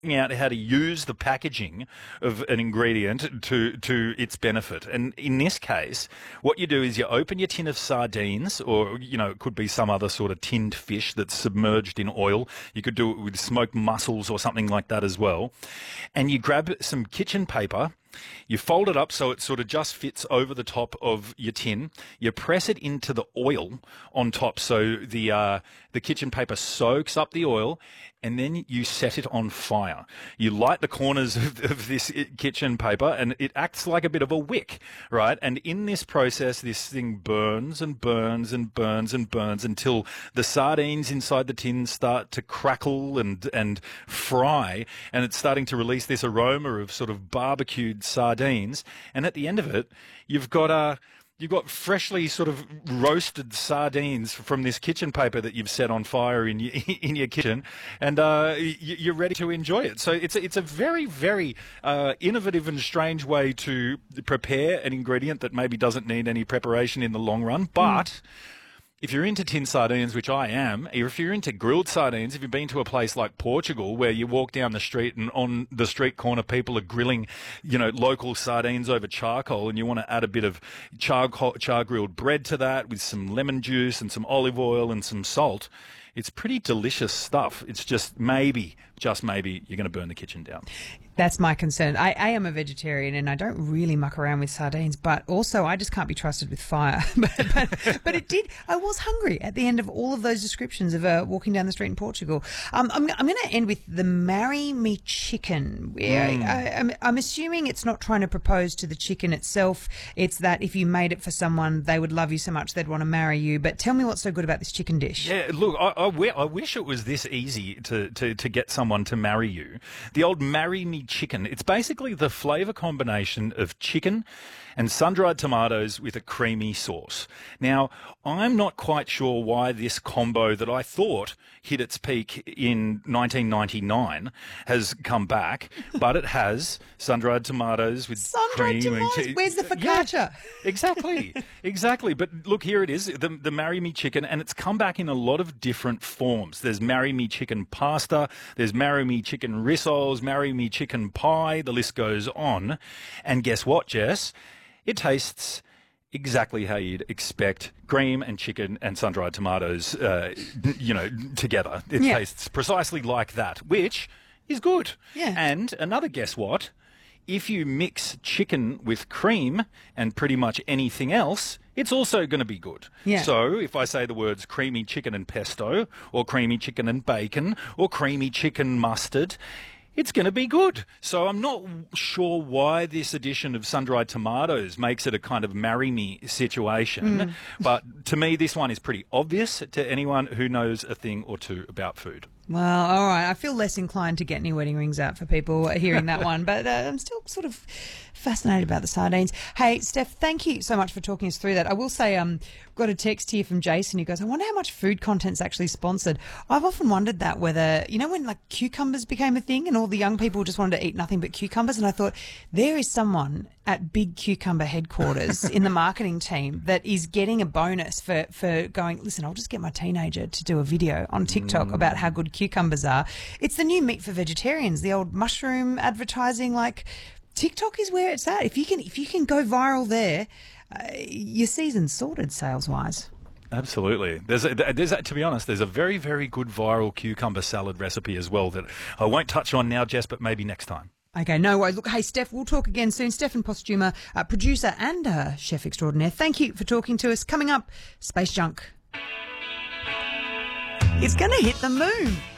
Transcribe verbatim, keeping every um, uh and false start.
out how to use the packaging of an ingredient to to its benefit. And in this case, what you do is you open your tin of sardines, or, you know, it could be some other sort of tinned fish that's submerged in oil. You could do it with smoked mussels or something like that as well. And you grab some kitchen paper. You fold it up so it sort of just fits over the top of your tin. You press it into the oil on top so the uh, the kitchen paper soaks up the oil, and then you set it on fire. You light the corners of, of this kitchen paper, and it acts like a bit of a wick, right? And in this process, this thing burns and burns and burns and burns until the sardines inside the tin start to crackle and and fry, and it's starting to release this aroma of sort of barbecued sardines. And at the end of it, you've got a You've got freshly sort of roasted sardines from this kitchen paper that you've set on fire in your, in your kitchen, and uh, you're ready to enjoy it. So it's a, it's a very, very uh, innovative and strange way to prepare an ingredient that maybe doesn't need any preparation in the long run, but... Mm. If you're into tin sardines, which I am, or if you're into grilled sardines, if you've been to a place like Portugal where you walk down the street and on the street corner people are grilling, you know, local sardines over charcoal, and you want to add a bit of char, char grilled bread to that with some lemon juice and some olive oil and some salt, it's pretty delicious stuff. It's just maybe, just maybe, you're going to burn the kitchen down. That's my concern. I, I am a vegetarian and I don't really muck around with sardines, but also I just can't be trusted with fire. but, but, but it did. I was hungry at the end of all of those descriptions of uh, walking down the street in Portugal. Um, I'm, I'm going to end with the Marry Me Chicken. Mm. I, I'm, I'm assuming it's not trying to propose to the chicken itself. It's that if you made it for someone, they would love you so much they'd want to marry you. But tell me what's so good about this chicken dish. Yeah, look, I, I, I wish it was this easy to, to, to get someone to marry you. The old Marry Me Chicken. It's basically the flavour combination of chicken and sun-dried tomatoes with a creamy sauce. Now, I'm not quite sure why this combo that I thought hit its peak in nineteen ninety-nine has come back, but it has sun-dried tomatoes with sun-dried cream. Tomatoes? And Where's the focaccia? Yeah, exactly, exactly. But look, here it is, the, the Marry Me Chicken, and it's come back in a lot of different forms. There's Marry Me Chicken pasta, there's Marry Me Chicken rissoles, Marry Me Chicken pie, the list goes on. And guess what, Jess? It tastes exactly how you'd expect cream and chicken and sun-dried tomatoes, uh, you know, together. It yeah. tastes precisely like that, which is good. Yeah. And another guess what? If you mix chicken with cream and pretty much anything else, it's also going to be good. Yeah. So if I say the words creamy chicken and pesto, or creamy chicken and bacon, or creamy chicken mustard, it's going to be good. So I'm not sure why this addition of sun-dried tomatoes makes it a kind of marry me situation. Mm. But to me, this one is pretty obvious to anyone who knows a thing or two about food. Well, all right. I feel less inclined to get any wedding rings out for people hearing that one, but uh, I'm still sort of fascinated about the sardines. Hey, Steph, thank you so much for talking us through that. I will say, um, got a text here from Jason who goes, I wonder how much food content's actually sponsored. I've often wondered that, whether, you know, when like cucumbers became a thing and all the young people just wanted to eat nothing but cucumbers, and I thought, there is someone at Big Cucumber headquarters in the marketing team that is getting a bonus for, for going, listen, I'll just get my teenager to do a video on TikTok mm. about how good cucumbers are. It's the new meat for vegetarians, the old mushroom advertising. Like, TikTok is where it's at. If you can, if you can go viral there, uh, your season's sorted sales-wise. Absolutely. There's, a, there's a, to be honest, there's a very, very good viral cucumber salad recipe as well that I won't touch on now, Jess, but maybe next time. Okay, no worries. Look, hey, Steph, we'll talk again soon. Stefan Postuma, uh, producer and uh, chef extraordinaire. Thank you for talking to us. Coming up, Space Junk. It's going to hit the moon.